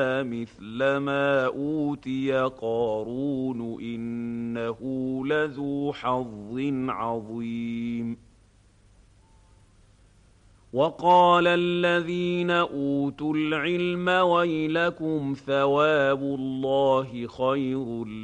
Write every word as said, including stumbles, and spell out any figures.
مثل ما أوتي قارون إنه لذو حظ عظيم. وقال الذين أوتوا العلم ويلكم ثواب الله خير